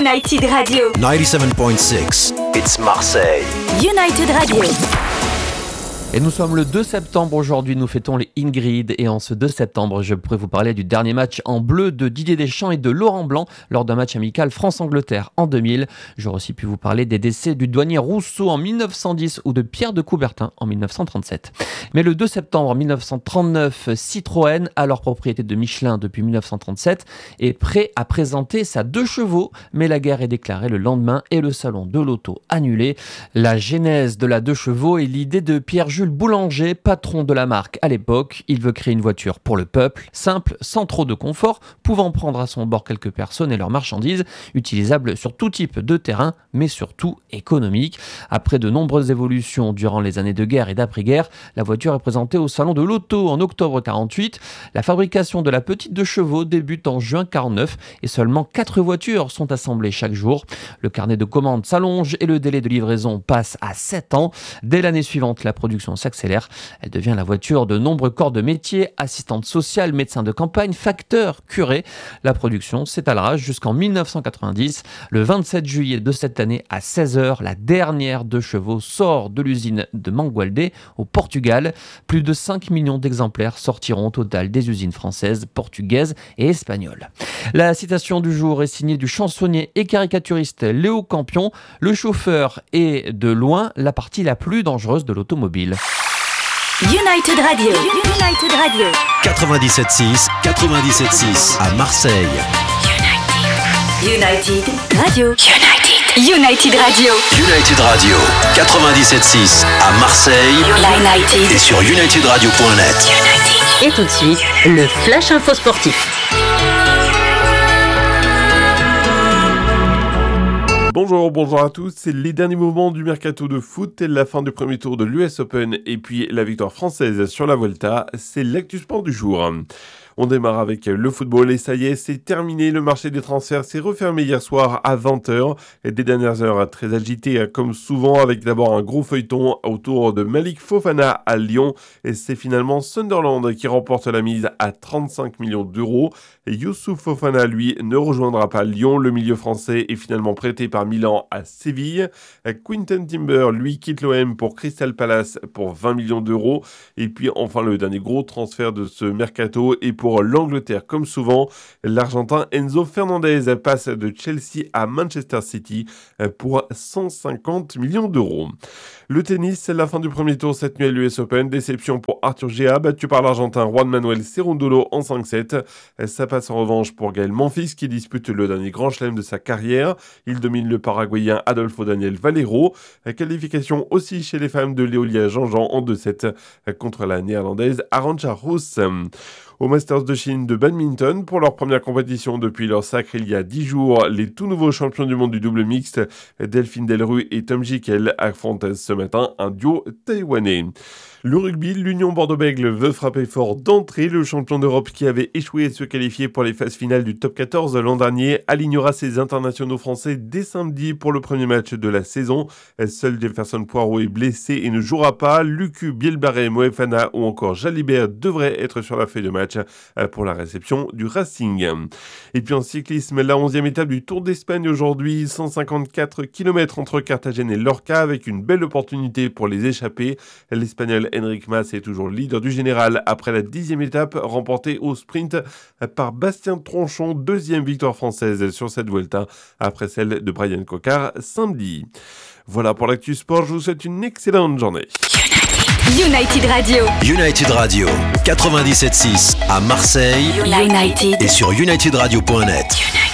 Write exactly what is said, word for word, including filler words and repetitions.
United Radio. ninety-seven point six. It's Marseille. United Radio. Et nous sommes le deux septembre aujourd'hui, nous fêtons les Ingrid et en ce deux septembre, je pourrais vous parler du dernier match en bleu de Didier Deschamps et de Laurent Blanc lors d'un match amical France-Angleterre en deux mille. J'aurais aussi pu vous parler des décès du douanier Rousseau en mille neuf cent dix ou de Pierre de Coubertin en mille neuf cent trente-sept. Mais le deux septembre mille neuf cent trente-neuf, Citroën, alors propriété de Michelin depuis mille neuf cent trente-sept, est prêt à présenter sa deux chevaux, mais la guerre est déclarée le lendemain et le salon de l'auto annulé. La genèse de la deux chevaux est l'idée de Pierre Jules Boulanger, patron de la marque à l'époque. Il veut créer une voiture pour le peuple, simple, sans trop de confort, pouvant prendre à son bord quelques personnes et leurs marchandises, utilisable sur tout type de terrain, mais surtout économique. Après de nombreuses évolutions durant les années de guerre et d'après-guerre, la voiture est présentée au salon de l'auto en octobre quarante-huit. La fabrication de la petite deux chevaux débute en juin quarante-neuf et seulement quatre voitures sont assemblées chaque jour. Le carnet de commandes s'allonge et le délai de livraison passe à sept ans. Dès l'année suivante, la production s'accélère. Elle devient la voiture de nombreux corps de métier, assistante sociale, médecin de campagne, facteur, curé. La production s'étalera jusqu'en mille neuf cent quatre-vingt-dix. Le vingt-sept juillet de cette année à seize heures, la dernière deux chevaux sort de l'usine de Mangualde au Portugal. Plus de cinq millions d'exemplaires sortiront au total des usines françaises, portugaises et espagnoles. La citation du jour est signée du chansonnier et caricaturiste Léo Campion. Le chauffeur est de loin la partie la plus dangereuse de l'automobile. United Radio. United Radio. quatre-vingt-dix-sept six, quatre-vingt-dix-sept six à Marseille. United Radio. United. United Radio. United Radio, quatre-vingt-dix-sept six à Marseille. United. Et sur united radio point net. Et tout de suite, le Flash Info Sportif. Bonjour, bonjour à tous, c'est les derniers moments du mercato de foot, la fin du premier tour de l'U S Open et puis la victoire française sur la Vuelta, c'est l'actu sport du jour. On démarre avec le football et ça y est, c'est terminé. Le marché des transferts s'est refermé hier soir à vingt heures. Des dernières heures très agitées comme souvent avec d'abord un gros feuilleton autour de Malik Fofana à Lyon. Et c'est finalement Sunderland qui remporte la mise à trente-cinq millions d'euros. Et Youssouf Fofana, lui, ne rejoindra pas Lyon. Le milieu français est finalement prêté par Milan à Séville. Quinten Timber, lui, quitte l'O M pour Crystal Palace pour vingt millions d'euros. Et puis enfin, le dernier gros transfert de ce mercato est pour Pour l'Angleterre, comme souvent, l'Argentin Enzo Fernandez passe de Chelsea à Manchester City pour cent cinquante millions d'euros. Le tennis, c'est la fin du premier tour cette nuit à l'U S Open. Déception pour Arthur Gea, battu par l'Argentin Juan Manuel Cerundolo en cinq sept. Ça passe en revanche pour Gaël Monfils qui dispute le dernier grand chelem de sa carrière. Il domine le Paraguayen Adolfo Daniel Valero. Qualification aussi chez les femmes de Léolia Jean-Jean en deux sept contre la néerlandaise Arantxa Rus. Au Masters de Chine de badminton, pour leur première compétition depuis leur sacre il y a dix jours, les tout nouveaux champions du monde du double mixte, Delphine Delru et Tom Jikel, affrontent ce matin un duo taïwanais. Le rugby, l'Union Bordeaux-Bègles veut frapper fort d'entrée. Le champion d'Europe qui avait échoué à se qualifier pour les phases finales du top quatorze l'an dernier alignera ses internationaux français dès samedi pour le premier match de la saison. Seul Jefferson Poirot est blessé et ne jouera pas. Lucu, Bielbarré, Moefana ou encore Jalibert devraient être sur la feuille de match pour la réception du Racing. Et puis en cyclisme, la onzième étape du Tour d'Espagne aujourd'hui, cent cinquante-quatre kilomètres entre Carthagène et Lorca avec une belle opportunité pour les échapper. L'Espagnol Enric Mas est toujours leader du général après la dixième étape remportée au sprint par Bastien Tronchon, deuxième victoire française sur cette Vuelta après celle de Brian Cocard samedi. Voilà pour l'actu sport, je vous souhaite une excellente journée. United Radio. United Radio, quatre-vingt-dix-sept six à Marseille. United. Et sur united radio point net.